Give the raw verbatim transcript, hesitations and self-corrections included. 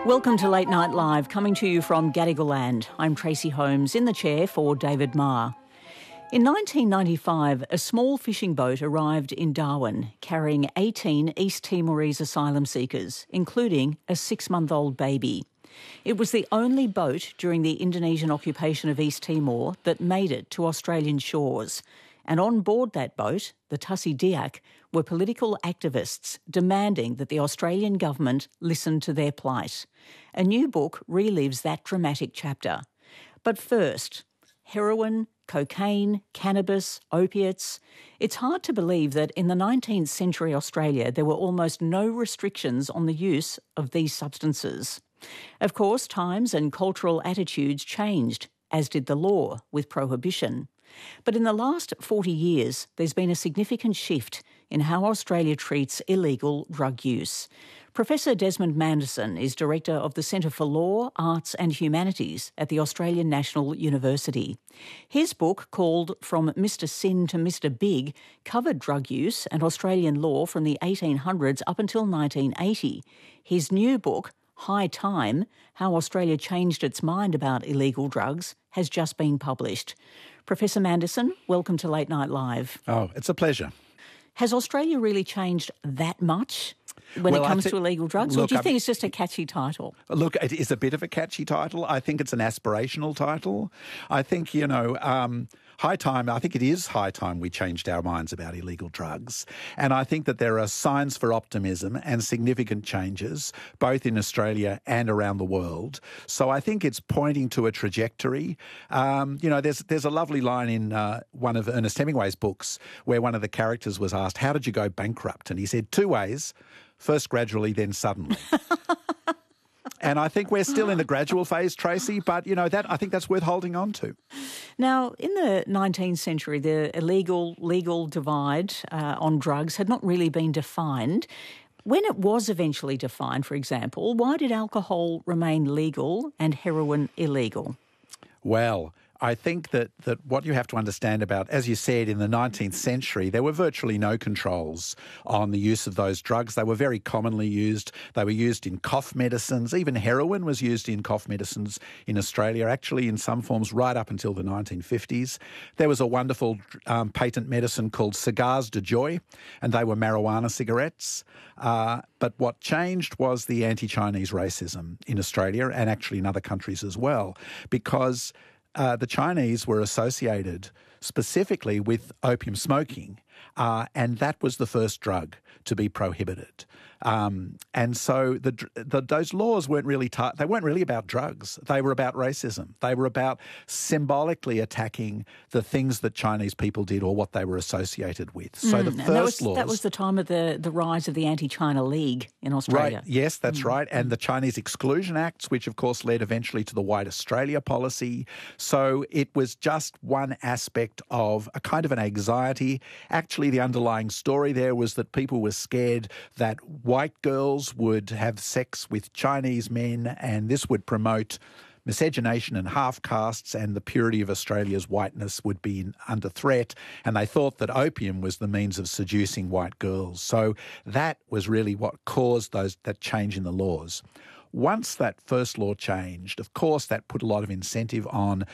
Welcome to Late Night Live, coming to you from Gadigal Land. I'm Tracy Holmes, in the chair for David Marr. In nineteen ninety-five, a small fishing boat arrived in Darwin carrying eighteen East Timorese asylum seekers, including a six-month-old baby. It was the only boat during the Indonesian occupation of East Timor that made it to Australian shores. And on board that boat, the Tassie Diak, were political activists demanding that the Australian government listen to their plight. A new book relives that dramatic chapter. But first, heroin, cocaine, cannabis, opiates. It's hard to believe that in the nineteenth century Australia there were almost no restrictions on the use of these substances. Of course, times and cultural attitudes changed, as did the law with prohibition. But in the last forty years, there's been a significant shift in how Australia treats illegal drug use. Professor Desmond Manderson is Director of the Centre for Law, Arts and Humanities at the Australian National University. His book, called From Mister Sin to Mister Big, covered drug use and Australian law from the eighteen hundreds up until nineteen eighty. His new book, High Time, How Australia Changed Its Mind About Illegal Drugs, has just been published. Professor Manderson, welcome to Late Night Live. Oh, it's a pleasure. Has Australia really changed that much when well, it comes th- to illegal drugs, look, or do you I'm, think it's just a catchy title? Look, it is a bit of a catchy title. I think it's an aspirational title. I think, you know, um, high time, I think it is high time we changed our minds about illegal drugs. And I think that there are signs for optimism and significant changes, both in Australia and around the world. So I think it's pointing to a trajectory. Um, you know, there's there's a lovely line in uh, one of Ernest Hemingway's books where one of the characters was asked, how did you go bankrupt? And he said, two ways. First gradually, then suddenly. And I think we're still in the gradual phase, Tracy, but, you know, that I think that's worth holding on to. Now, in the nineteenth century, the illegal-legal divide uh, on drugs had not really been defined. When it was eventually defined, for example, why did alcohol remain legal and heroin illegal? Well, I think that, that what you have to understand about, as you said, in the nineteenth century, there were virtually no controls on the use of those drugs. They were very commonly used. They were used in cough medicines. Even heroin was used in cough medicines in Australia, actually in some forms right up until the nineteen fifties. There was a wonderful um, patent medicine called cigars de joy, and they were marijuana cigarettes. Uh, but what changed was the anti-Chinese racism in Australia and actually in other countries as well, because Uh, the Chinese were associated specifically with opium smoking, uh, and that was the first drug to be prohibited. Um, and so the, the, those laws weren't really t- they weren't really about drugs. They were about racism. They were about symbolically attacking the things that Chinese people did or what they were associated with. So mm, the first that was, laws... That was the time of the, the rise of the Anti-China League in Australia. Right, yes, that's mm. right. And the Chinese Exclusion Acts, which of course led eventually to the White Australia policy. So it was just one aspect of a kind of an anxiety. Actually, the underlying story there was that people were scared that white girls would have sex with Chinese men, and this would promote miscegenation and half-castes, and the purity of Australia's whiteness would be in, under threat, and they thought that opium was the means of seducing white girls. So that was really what caused those that change in the laws. Once that first law changed, of course, that put a lot of incentive on